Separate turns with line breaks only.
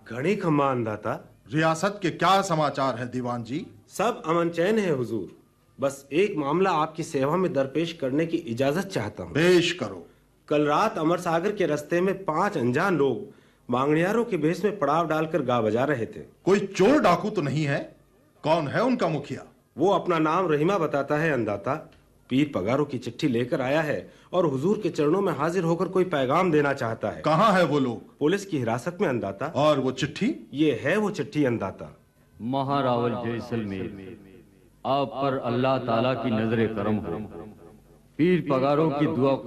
घड़ी खम्मा अंदाता।
रियासत के क्या समाचार है दीवान जी?
सब अमन चैन है हुजूर। बस एक मामला आपकी सेवा में दरपेश करने की इजाजत चाहता हूँ।
पेश करो।
कल रात अमर सागर के रास्ते में 5 अनजान लोग बांगड़ियारों के भेष में पड़ाव डालकर गा बजा रहे थे।
कोई चोर डाकू तो नहीं है? कौन है उनका मुखिया?
वो अपना नाम रहीमा बताता है अंदाता। पीर पगारों की चिट्ठी लेकर आया है और हुजूर के चरणों में हाजिर होकर कोई पैगाम देना चाहता है।
कहाँ है वो लोग?
पुलिस की हिरासत में अंदाता।
और वो चिट्ठी?
ये है वो चिट्ठी अंदाता।
महारावल जैसलमेर, आप पर अल्लाह ताला की नजरे करम हो। पीर पगारों की दुआ